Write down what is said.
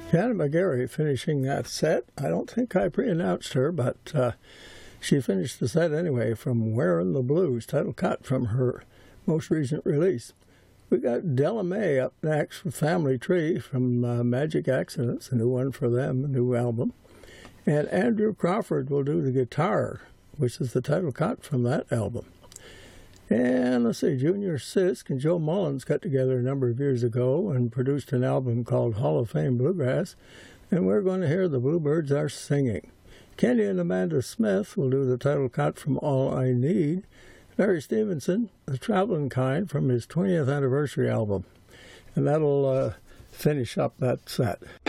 Janet McGarry finishing that set. I don't think I pre-announced her, but she finished the set anyway from Wearin' the Blues, title cut from her most recent release. We got Della Mae up next with Family Tree from Magic Accidents, a new one for them, a new album. And Andrew Crawford will do the guitar, which is the title cut from that album. And let's see, Junior Sisk and Joe Mullins got together a number of years ago and produced an album called Hall of Fame Bluegrass, and we're going to hear The Bluebirds Are Singing. Kenny and Amanda Smith will do the title cut from All I Need. Larry Stevenson, The Traveling Kind, from his 20th anniversary album. And that'll finish up that set.